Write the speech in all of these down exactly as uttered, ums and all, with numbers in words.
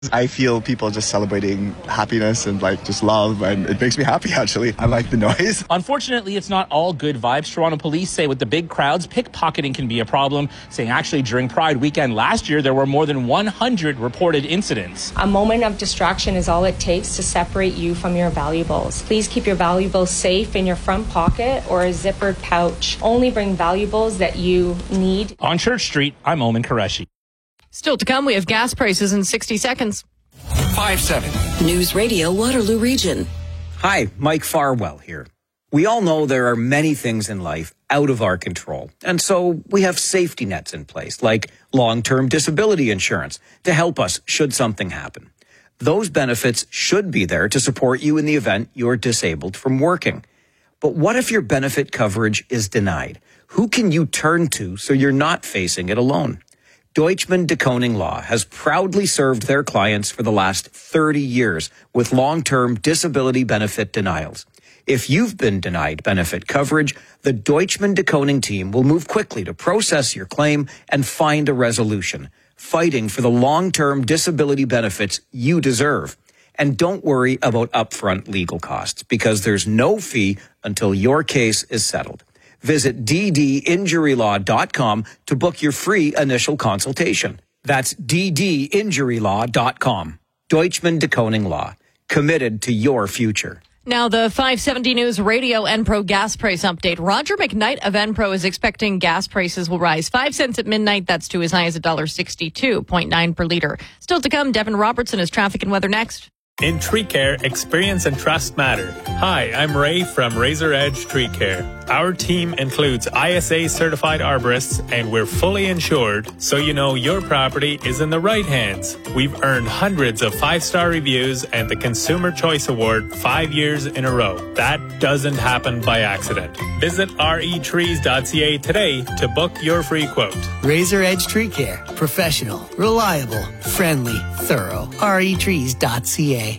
I feel people just celebrating happiness and like just love, and it makes me happy actually. I like the noise. Unfortunately, it's not all good vibes. Toronto police say with the big crowds, pickpocketing can be a problem, saying actually during Pride weekend last year, there were more than one hundred reported incidents. A moment of distraction is all it takes to separate you from your valuables. Please keep your valuables safe in your front pocket or a zippered pouch. Only bring valuables that you need. On Church Street, I'm Omen Qureshi. Still to come, we have gas prices in sixty seconds. five seven News Radio Waterloo Region. Hi, Mike Farwell here. We all know there are many things in life out of our control. And so we have safety nets in place, like long-term disability insurance, to help us should something happen. Those benefits should be there to support you in the event you're disabled from working. But what if your benefit coverage is denied? Who can you turn to so you're not facing it alone? Deutschman de Koning Law has proudly served their clients for the last thirty years with long-term disability benefit denials. If you've been denied benefit coverage, the Deutschman de Koning team will move quickly to process your claim and find a resolution, fighting for the long-term disability benefits you deserve. And don't worry about upfront legal costs, because there's no fee until your case is settled. Visit d d injury law dot com to book your free initial consultation. That's d d injury law dot com. Deutschman de Koning Law, committed to your future. Now, the five seventy News Radio Enpro gas price update. Roger McKnight of Enpro is expecting gas prices will rise five cents at midnight. That's to as high as one dollar sixty-two point nine per litre. Still to come, Devin Robertson is traffic and weather next. In tree care, experience and trust matter. Hi, I'm Ray from Razor Edge Tree Care. Our team includes I S A certified arborists, and we're fully insured, so you know your property is in the right hands. We've earned hundreds of five-star reviews and the Consumer Choice Award five years in a row. That doesn't happen by accident. Visit r e trees dot c a today to book your free quote. Razor Edge Tree Care. Professional, reliable, friendly, thorough. r e trees dot c a.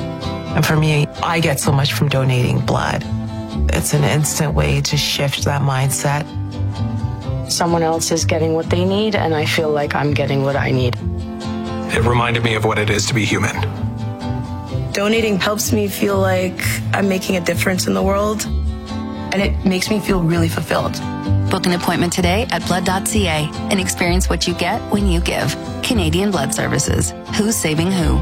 And for me, I get so much from donating blood. It's an instant way to shift that mindset. Someone else is getting what they need, and I feel like I'm getting what I need. It reminded me of what it is to be human. Donating helps me feel like I'm making a difference in the world, and it makes me feel really fulfilled. Book an appointment today at blood dot c a and experience what you get when you give. Canadian Blood Services. Who's saving who?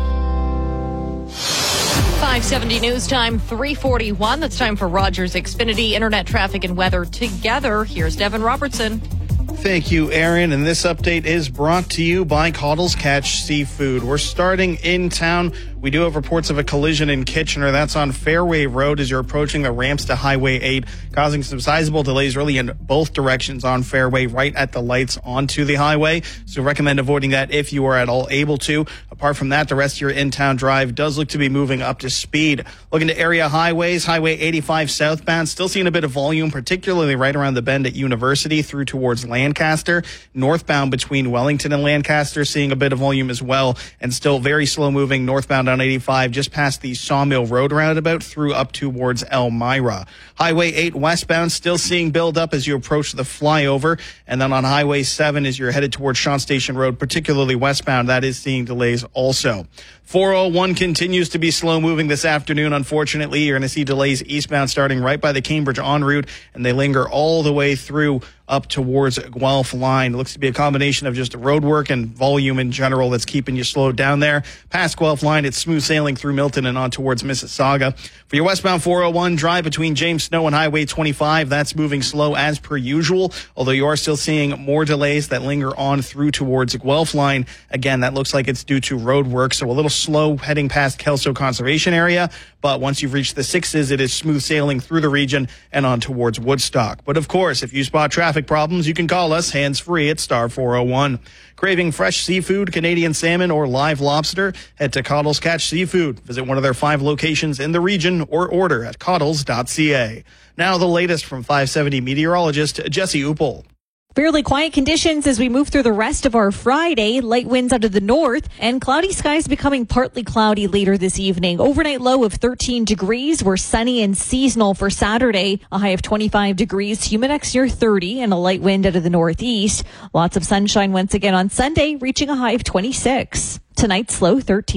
five seventy News Time, three forty-one. That's time for Rogers Xfinity Internet Traffic and Weather together. Here's Devin Robertson. Thank you, Aaron. And this update is brought to you by Cottles Catch Seafood. We're starting in town. We do have reports of a collision in Kitchener. That's on Fairway Road as you're approaching the ramps to Highway eight, causing some sizable delays really in both directions on Fairway, right at the lights onto the highway. So recommend avoiding that if you are at all able to. Apart from that, the rest of your in-town drive does look to be moving up to speed. Looking to area highways, Highway eighty-five southbound, still seeing a bit of volume, particularly right around the bend at University through towards Lancaster. Northbound between Wellington and Lancaster, seeing a bit of volume as well, and still very slow moving northbound on eighty-five, just past the Sawmill Road roundabout through up towards Elmira. Highway eight westbound, still seeing build up as you approach the flyover. And then on Highway seven, as you're headed towards Shawn Station Road, particularly westbound, that is seeing delays also. four oh one continues to be slow moving this afternoon. Unfortunately, you're going to see delays eastbound starting right by the Cambridge en route, and they linger all the way through up towards Guelph line. It looks to be a combination of just road work and volume in general that's keeping you slowed down there. Past Guelph line, it's smooth sailing through Milton and on towards Mississauga. For your westbound four oh one drive between James Snow and Highway twenty-five, that's moving slow as per usual, although you are still seeing more delays that linger on through towards Guelph line. Again, that looks like it's due to road work, so a little slow heading past Kelso Conservation Area, but once you've reached the sixes, it is smooth sailing through the region and on towards Woodstock. But of course, if you spot traffic problems, you can call us hands-free at star four oh one. Craving fresh seafood, Canadian salmon, or live lobster? Head to Cottles Catch Seafood. Visit one of their five locations in the region or order at cottles dot c a. Now the latest from five seventy meteorologist Jesse Uppel. Fairly quiet conditions as we move through the rest of our Friday. Light winds out of the north and cloudy skies becoming partly cloudy later this evening. Overnight low of thirteen degrees. We're sunny and seasonal for Saturday. A high of twenty-five degrees. Humidex near thirty and a light wind out of the northeast. Lots of sunshine once again on Sunday, reaching a high of twenty-six. Tonight's low thirteen.